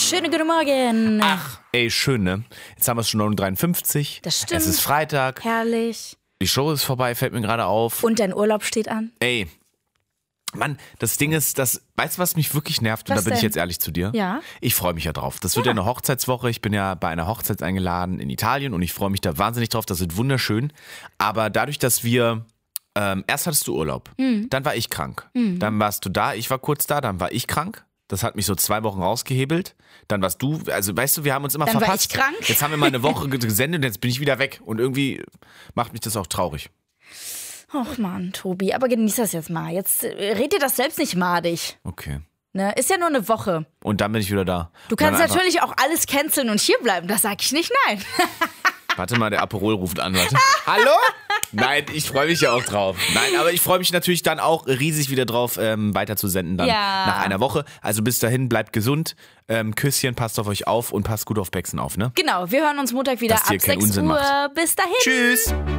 Schönen guten Morgen. Ach, ey, schön, ne? Jetzt haben wir es schon 9:53 Uhr. Das stimmt. Es ist Freitag. Herrlich. Die Show ist vorbei, fällt mir gerade auf. Und dein Urlaub steht an? Ey, Mann, das Ding ist, weißt du, was mich wirklich nervt? Und Was da bin ich denn? jetzt ehrlich zu dir. Ja. Ich freue mich ja drauf. Das wird ja eine Hochzeitswoche. Ich bin ja bei einer Hochzeit eingeladen in Italien und ich freue mich da wahnsinnig drauf. Das wird wunderschön. Aber dadurch, dass wir erst hattest du Urlaub, dann war ich krank. Dann warst du da, ich war kurz da, dann war ich krank. Das hat mich so 2 Wochen rausgehebelt. Dann warst du, also weißt du, wir haben uns immer Dann war verpasst. ich krank. Jetzt haben wir mal eine Woche gesendet und jetzt bin ich wieder weg. Und irgendwie macht mich das auch traurig. Och Mann, Tobi, aber genieß das jetzt mal. Jetzt red dir das selbst nicht madig. Okay. Ne? Ist ja nur eine Woche. Und dann bin ich wieder da. Du kannst natürlich auch alles canceln und hierbleiben, das sag ich nicht nein. Warte mal, der Aperol ruft an. Warte. Hallo? Nein, ich freue mich ja auch drauf. Nein, aber ich freue mich natürlich dann auch riesig wieder drauf, weiter zu senden dann nach einer Woche. Also bis dahin, bleibt gesund. Küsschen, passt auf euch auf und passt gut auf Bexen auf, ne? Genau, wir hören uns Montag wieder Dass dir ab keinen 6 Unsinn Uhr. macht. Bis dahin. Tschüss.